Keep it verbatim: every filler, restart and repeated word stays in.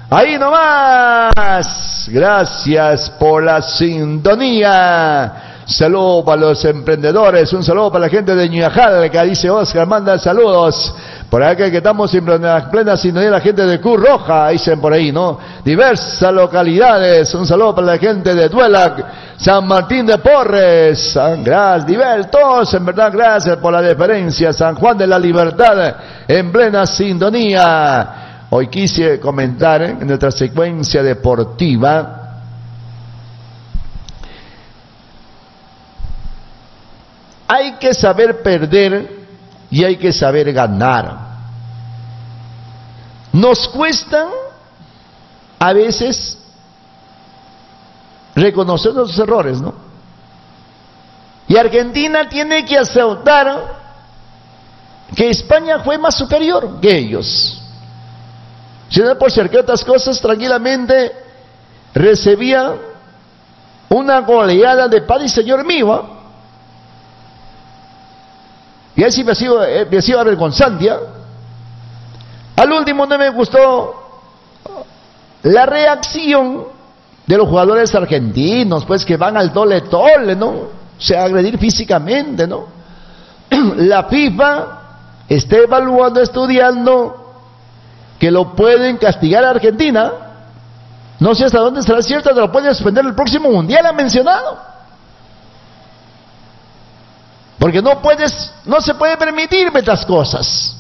Ahí nomás. Gracias por la sintonía. Saludos para los emprendedores, un saludo para la gente de Ñuajalca, dice Oscar, manda saludos. Por acá que estamos en plena, plena sintonía, la gente de Cruz Roja, dicen por ahí, ¿no? Diversas localidades, un saludo para la gente de Duelac, San Martín de Porres, San Gras, Nivel, todos en verdad, gracias por la deferencia. San Juan de la Libertad, en plena sintonía. Hoy quise comentar ¿eh? en nuestra secuencia deportiva. Hay que saber perder y hay que saber ganar. Nos cuesta a veces reconocer nuestros errores, ¿no? Y Argentina tiene que aceptar que España fue más superior que ellos. Si no por ser que otras cosas, tranquilamente recibía una goleada de padre y señor mío. Y así me ha sido, me ha sido avergonzante. Al último no me gustó la reacción de los jugadores argentinos, pues que van al tole tole, ¿no? O sea, agredir físicamente, ¿no? La FIFA está evaluando, estudiando que lo pueden castigar a Argentina. No sé hasta dónde será cierto, que lo pueden suspender el próximo mundial, ha mencionado. Porque no puedes, no se puede permitir estas cosas.